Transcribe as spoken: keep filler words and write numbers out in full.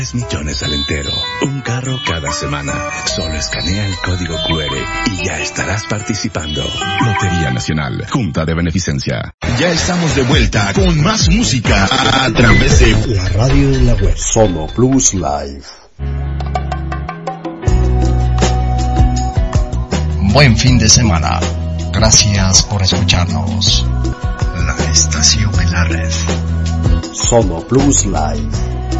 tres millones al entero. Un carro cada semana. Solo escanea el código cu erre y ya estarás participando. Lotería Nacional, Junta de Beneficencia. Ya estamos de vuelta con más música a, a través de la radio de la web. Sono Plus Live. Buen fin de semana. Gracias por escucharnos. La estación en la red. Sono Plus Live.